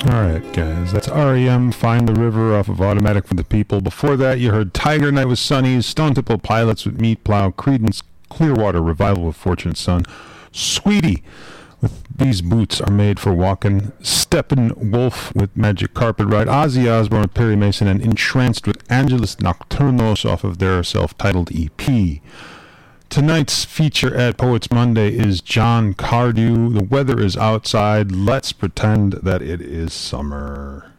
Alright, guys, that's REM, Find the River off of Automatic for the People. Before that, you heard Tiger Night with Sunny's, Stone Temple Pilots with Meat Plow, Creedence Clearwater Revival with Fortunate Son, Sweetie with These Boots Are Made for Walking, Steppenwolf with Magic Carpet Ride, Ozzy Osbourne with Perry Mason, and Entranced with Angelus Nocturnos off of their self-titled EP. Tonight's feature at Poets Monday is John Cardew. The weather is outside. Let's pretend that it is summer.